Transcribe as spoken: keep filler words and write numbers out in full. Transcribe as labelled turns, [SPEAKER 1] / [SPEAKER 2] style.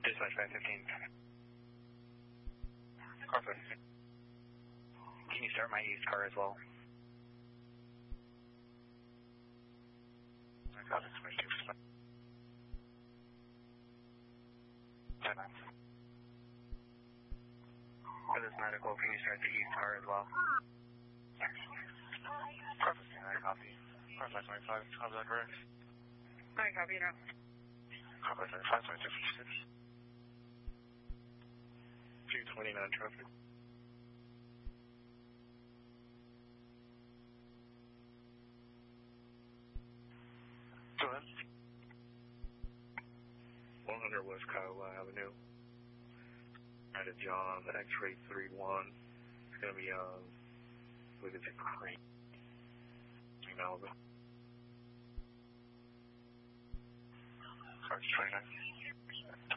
[SPEAKER 1] Dispatch five fifteen. Car fifteen. Can you start my east car as well? I got it, twenty-two percent. ten nine. For this medical, can you start the east car as well? Car fifteen, I copy. Car five twenty-five, how's that correct?
[SPEAKER 2] I copy now.
[SPEAKER 1] Car five twenty-five, twenty-two fifty-six. two twenty-nine traffic. Go ahead. one hundred West Kiowa Avenue. At a John, the X-ray three one. It's going to be, um, I believe it's a crane. In Malibu. Car twenty-nine.